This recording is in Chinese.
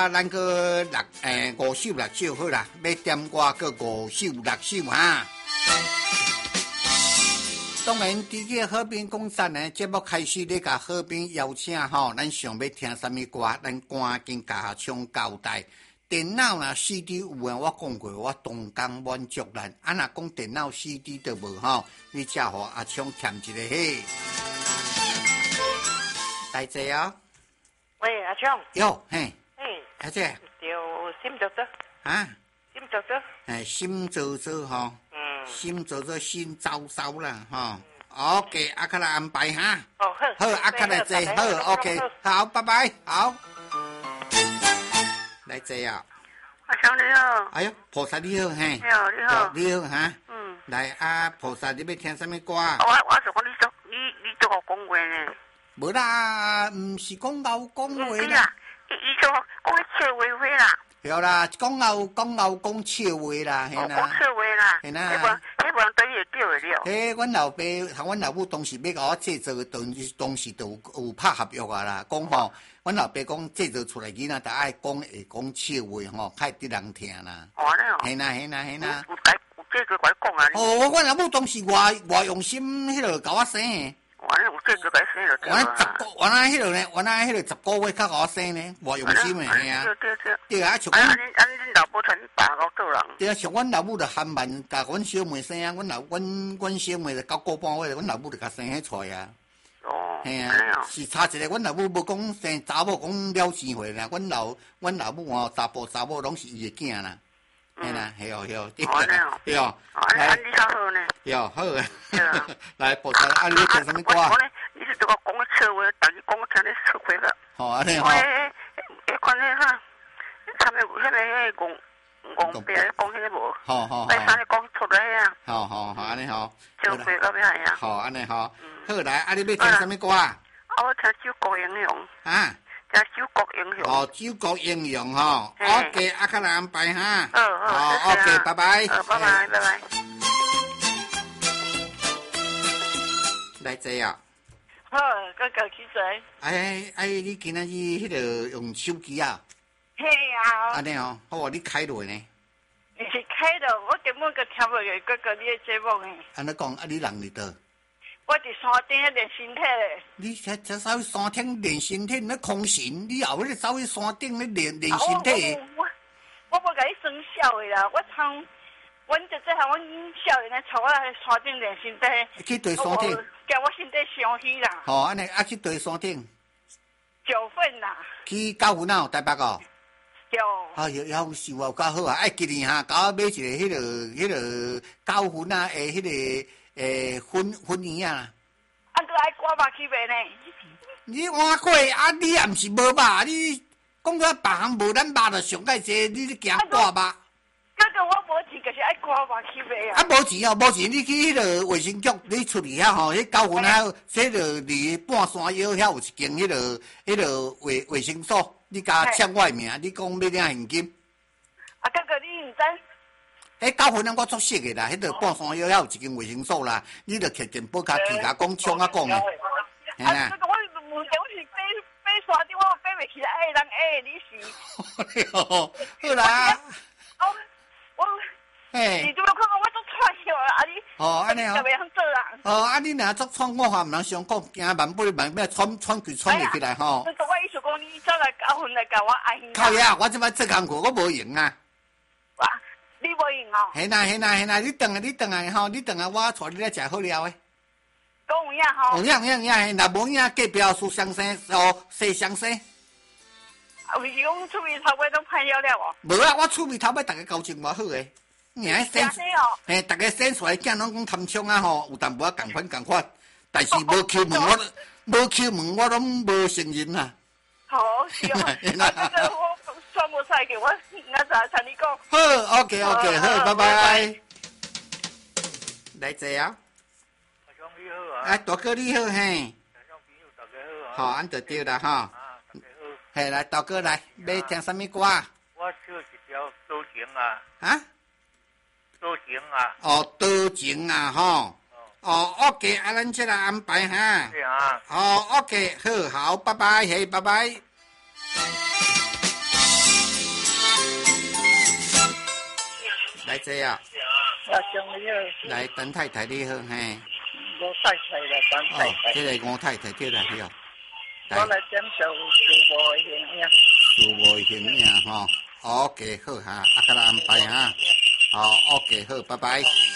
咱个五首六首好啦，要点歌个五首六首哈。当然，伫个好评讲赞呢，节目开始咧，甲好评邀请吼，咱想要听什么歌，咱赶紧甲唱交代。电脑啦 CD 有啊，我讲过，我同工满足咱。啊，若讲电脑 CD 都无吼，你才互阿昌添一个嘿。大姐啊！ 喂，阿昌。 哟，嘿。 嘿。 阿姐。 就心做做。 啊。 心做做。 心做做吼。心做做心糟糟啦吼。OK， 阿克来安排哈。 哦，好。 好，阿克来坐，好 ，OK， 好，拜拜，好。来坐啊！ 阿昌你好。 哎呦，菩萨你好，嘿。 你好，你好。 你好哈。来啊，菩萨，你要听什么歌？我是讲你做我讲话呢。 无啦，唔是讲牛讲话啦。 伊做讲笑话话啦。 对啦，讲牛讲笑话啦， 嘿啦。讲笑话啦。嘿啦。迄无人对伊叫会了。嘿， 阮老爸和阮老母当时要甲我制作，当时就有拍合约啊啦，讲吼，阮老爸讲制作出来囡仔，就爱讲会讲笑话吼，较会得人听啦。 哦，安尼哦。 嘿啦。 有制作甲你讲啊。 哦，阮老母当时偌用心，迄落甲我生。 安尼有制作甲你生就对啦。 原来迄落呢，原来迄落10个月较甲我生呢，偌用心的，嘿啊。对啊，像恁老母传爸到做人。 对啊，像阮老母就含慢甲阮小妹生啊，阮小妹就9个半月，阮老母就甲生迄出来啊。 哦。 嘿啊，是差一个，阮老母无讲生查某讲了钱岁啦，阮老母吼查某拢是伊的囝啦。嘿啦，嘿哦，对哦， 来，你较好呢。 哟，好啊。来，菩萨，啊，你要听什么歌？ 你是对我讲个笑话，但是讲我听你出回了。 好安尼吼。 看那哈，他们迄个讲别讲迄个无。 好。 来，啥你讲出来啊？ 好，安尼吼。 就回到边呀？ 好，安尼吼。好来，啊，你要听什么歌啊？ 我听九国英雄。 啊。 听九国英雄。 哦，九国英雄吼。OK， 阿克来安排哈。 好 ，OK， 拜拜。 拜拜。 来坐啊。 好，个起坐。 你今仔日迄个用手机啊？ 嘿啊。 安尼哦，好啊，你开落呢？ 你是开了，我根本个听不个你的节目呢。 安尼讲，你人伫倒？ 我伫山顶练身体咧。 你才走去山顶练身体，那空神，你后尾走去山顶咧练身体。 我无甲你生笑的啦，阮姐姐和阮少年来带我来山顶练身体。 去对山顶。 叫我身体伤虚啦。 好，安尼啊去对山顶。 9份啦。 去九份啊，台北哦。 有。 有是有够好啊！爱今年哈，甲我买一个迄个9份啊，迄个。粉圆啊！ 啊，佮爱挂肉去卖呢？ 你换过啊？你也毋是无肉，你讲个别行无咱肉就上介济，你惊挂肉？ 个我无钱，就是爱挂肉去卖啊！ 啊，无钱哦，无钱，你去迄个卫生局，你出去遐吼，迄9份啊，说着离半山腰遐有一间迄个卫生所，你甲签我名，你讲要领现金。 啊，哥你毋知？ 9份啊，我作识的啦，迄个半山腰遐有一间卫生所啦，你着摕电报甲去甲讲冲啊讲的。 嘿啦。我问题我是爬山顶，我爬袂起来，人你是。 好啦。 我。嘿。你怎么看我做串笑啊？你。 安尼哦。 就袂晓做人。 你若做串，我话毋通相讲，惊万不喘气喘袂起来吼。 我意思讲，你走来9份来甲我安。 靠呀！我即摆做工课，我无用啊。 你无用哦。 嘿啦，你等下吼，你等下我带你来食好料诶。 讲有影吼。 有影，若无影隔壁苏相生哦，西相生。 啊，是讲厝边头尾都歹了哦。 无啊，我厝边头尾逐个交情偌好诶。生嘿，逐个生出来囝拢讲贪冲啊吼，有淡薄仔共款，但是无敲门我拢无承认啦。 好，是哦。全部晒给我，那咋才你讲？ 好 ，OK， 好，拜拜。来坐啊！ 你好啊！ 大哥你好嘿。 大家好，安就对啦哈。嘿，来大哥来，要听什么歌？ 我唱一条《多情》啊。 啊？ 多情啊。 哦，多情啊吼。OK， 咱这来安排哈。 对啊。 OK， 好，拜拜，嘿，拜拜。 坐啊。 我上你好。 来，陈太太你好，嘿。 吴太太啦，陈太太。 这个吴太太对啦，对。 我来点数事务的形影。 事务的形影吼。OK 好哈，啊，甲咱安排哈。好 ，OK 好，拜拜。